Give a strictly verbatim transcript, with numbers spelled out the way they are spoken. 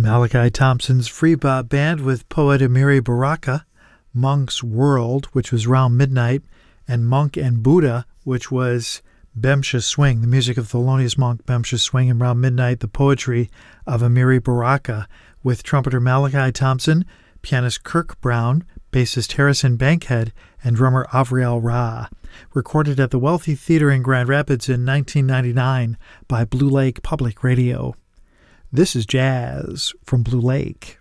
Malachi Thompson's Free Bop Band with poet Amiri Baraka, Monk's World, which was Round Midnight, and Monk and Buddha, which was Bemsha Swing, the music of Thelonious Monk, Bemsha Swing, and Round Midnight, the poetry of Amiri Baraka, with trumpeter Malachi Thompson, pianist Kirk Brown, bassist Harrison Bankhead, and drummer Avriel Ra. Recorded at the Wealthy Theater in Grand Rapids in nineteen ninety-nine by Blue Lake Public Radio. This is Jazz from Blue Lake.